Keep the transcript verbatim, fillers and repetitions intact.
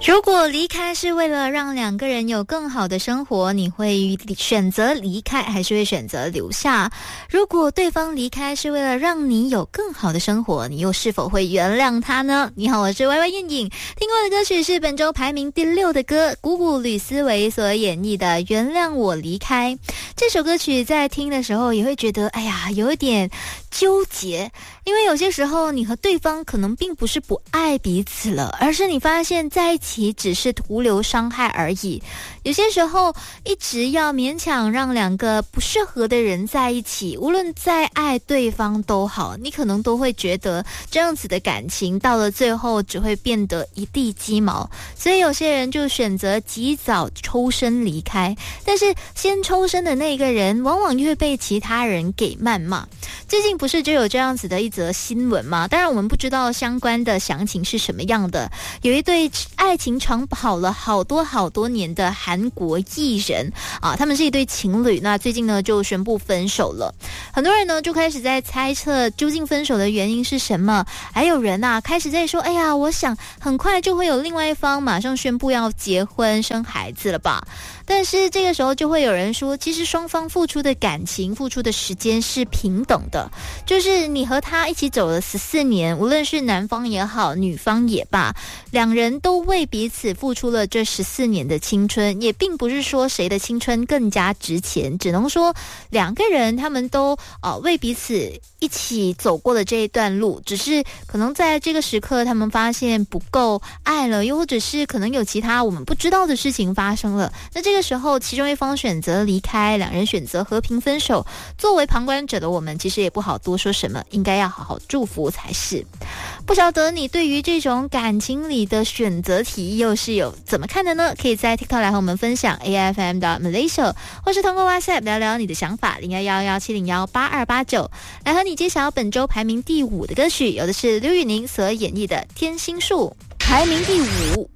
如果离开是为了让两个人有更好的生活，你会选择离开还是会选择留下？如果对方离开是为了让你有更好的生活，你又是否会原谅他呢？你好，我是歪歪燕影，听过的歌曲是本周排名第六的歌，鼓鼓吕思维所演绎的《原谅我离开》。这首歌曲在听的时候也会觉得，哎呀，有一点纠结，因为有些时候你和对方可能并不是不爱彼此了，而是你发现在一起只是徒留伤害而已。有些时候一直要勉强让两个不适合的人在一起，无论再爱对方都好，你可能都会觉得这样子的感情到了最后只会变得一地鸡毛，所以有些人就选择及早抽身离开，但是先抽身的那个人往往就会被其他人给谩骂。最近不是就有这样子的一则新闻吗？当然我们不知道相关的详情是什么样的，有一对爱情长跑了好多好多年的韩国艺人啊，他们是一对情侣，那最近呢就宣布分手了。很多人呢就开始在猜测究竟分手的原因是什么，还有人啊开始在说，哎呀，我想很快就会有另外一方马上宣布要结婚生孩子了吧。但是这个时候就会有人说，其实双方付出的感情付出的时间是平等的，就是你和他一起走了十四年，无论是男方也好女方也罢，两人都为彼此付出了这十四年的青春，也并不是说谁的青春更加值钱，只能说两个人他们都呃为彼此一起走过了这一段路，只是可能在这个时刻他们发现不够爱了，又或者是可能有其他我们不知道的事情发生了，那这个时候其中一方选择离开，两人选择和平分手，作为旁观者的我们其实也不好多说什么，应该要好好祝福才是。不晓得你对于这种感情里的选择题又是有怎么看的呢？可以在 TikTok 来和我们分享 A F M 的 Malaysia， 或是通过 WhatsApp 聊聊你的想法零一一一七零一八二八九，来和你揭晓本周排名第五的歌曲，有的是刘宇宁所演绎的《天心树》，排名第五。